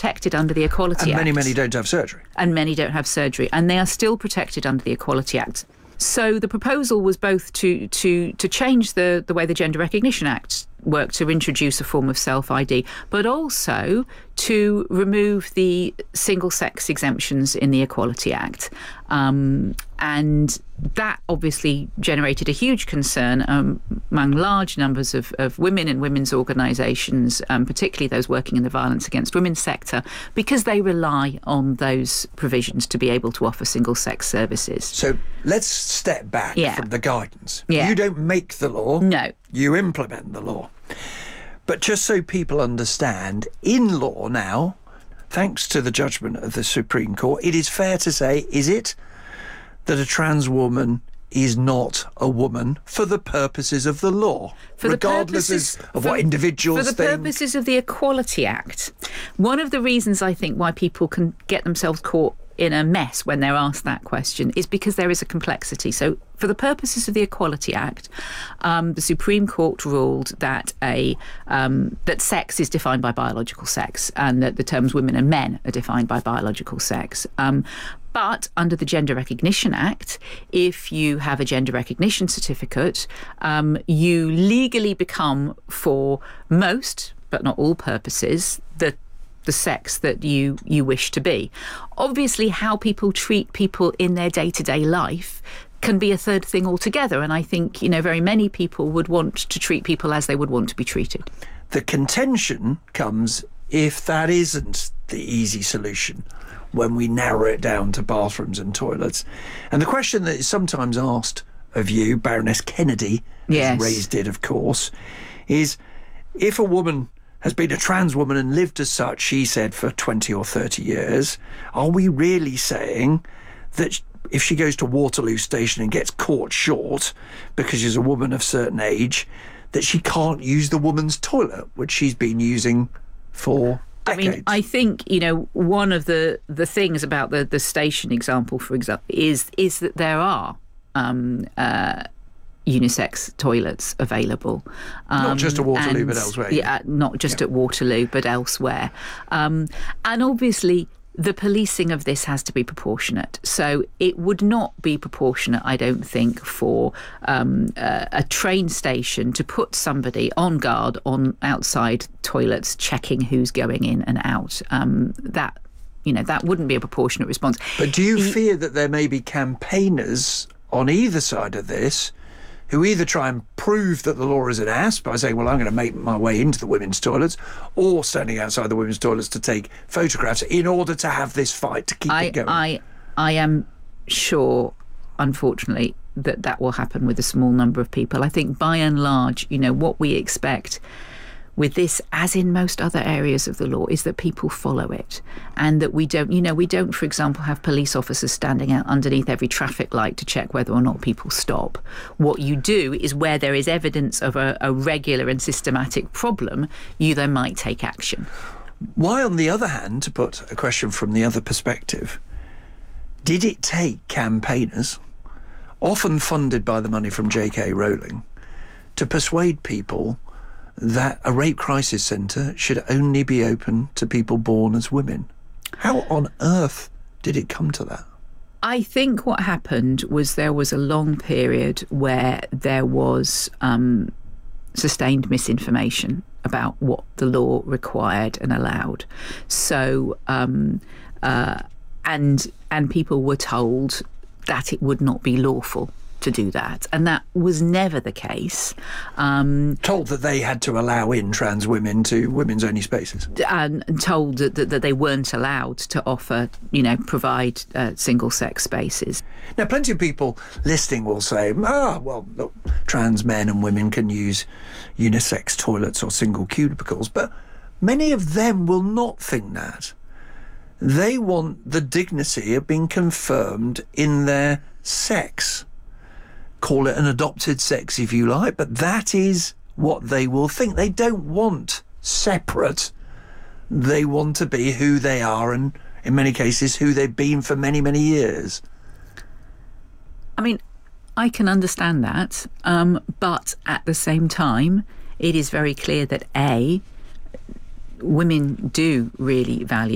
protected under the Equality Act. And many don't have surgery. And many don't have surgery. And they are still protected under the Equality Act. So the proposal was both to change the way the Gender Recognition Act worked, to introduce a form of self-ID, but also to remove the single-sex exemptions in the Equality Act. And that obviously generated a huge concern among large numbers of women and women's organisations, particularly those working in the violence against women sector, because they rely on those provisions to be able to offer single-sex services. So let's step back from the guidance. Yeah. You don't make the law. No. You implement the law. But just so people understand, in law now, thanks to the judgment of the Supreme Court, it is fair to say, is it, that a trans woman is not a woman for the purposes of the law, regardless of what individuals think? For the purposes of the Equality Act. One of the reasons I think why people can get themselves caught in a mess when they're asked that question is because there is a complexity. So for the purposes of the Equality Act, the Supreme Court ruled that that sex is defined by biological sex, and that the terms women and men are defined by biological sex. But under the Gender Recognition Act, if you have a gender recognition certificate, you legally become, for most, but not all purposes, the sex that you wish to be. Obviously, how people treat people in their day-to-day life can be a third thing altogether. And I think, very many people would want to treat people as they would want to be treated. The contention comes if that isn't the easy solution, when we narrow it down to bathrooms and toilets. And the question that is sometimes asked of you, Baroness Kennedy, has raised it, of course, is if a woman has been a trans woman and lived as such, she said, for 20 or 30 years, are we really saying that if she goes to Waterloo Station and gets caught short because she's a woman of certain age, that she can't use the woman's toilet, which she's been using for decades? I mean, I think, one of the things about the station example, for example, is that there are unisex toilets available. Not just at Waterloo, but elsewhere. Yeah, not just at Waterloo, but elsewhere. And obviously, the policing of this has to be proportionate. So it would not be proportionate, I don't think, for a train station to put somebody on guard on outside toilets checking who's going in and out. That wouldn't be a proportionate response. But do you fear that there may be campaigners on either side of this who either try and prove that the law is an ass by saying, well, I'm going to make my way into the women's toilets, or standing outside the women's toilets to take photographs in order to have this fight, to keep it going? I am sure, unfortunately, that will happen with a small number of people. I think by and large, what we expect with this, as in most other areas of the law, is that people follow it, and that we don't, for example, have police officers standing out underneath every traffic light to check whether or not people stop. What you do is, where there is evidence of a regular and systematic problem, you then might take action. Why, on the other hand, to put a question from the other perspective, did it take campaigners, often funded by the money from J.K. Rowling, to persuade people that a rape crisis centre should only be open to people born as women? How on earth did it come to that? I think what happened was there was a long period where there was sustained misinformation about what the law required and allowed. So, and people were told that it would not be lawful to do that, and that was never the case. Told that they had to allow in trans women to women's only spaces, and told that they weren't allowed to offer, provide single-sex spaces. Now, plenty of people listening will say, well, look, trans men and women can use unisex toilets or single cubicles, but many of them will not think that. They want the dignity of being confirmed in their sex. Call it an adopted sex if you like, but that is what they will think. They don't want separate. They want to be who they are, and in many cases who they've been for many, many years. I mean, I can understand that, but at the same time, it is very clear that women do really value